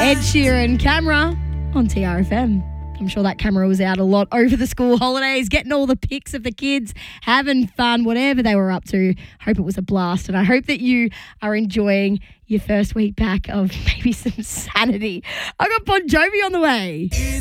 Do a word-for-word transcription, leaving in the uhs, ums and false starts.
Ed Sheeran, Camera on T R F M. I'm sure that camera was out a lot over the school holidays, getting all the pics of the kids, having fun, whatever they were up to. Hope it was a blast, and I hope that you are enjoying your first week back of maybe some sanity. I got Bon Jovi on the way.